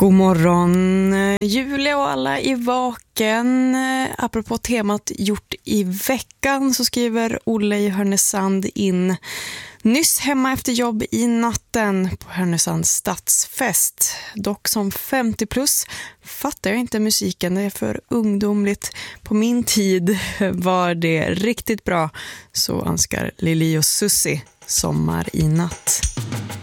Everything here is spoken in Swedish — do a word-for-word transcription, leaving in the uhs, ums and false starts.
God morgon Julia och alla i vaken. Apropå temat gjort i veckan så skriver Olle i Härnösand in: nyss hemma efter jobb i natten på Härnösands stadsfest. Dock som femtio plus fattar jag inte musiken, det är för ungdomligt. På min tid var det riktigt bra. Så önskar Lili och Susie sommar i natt.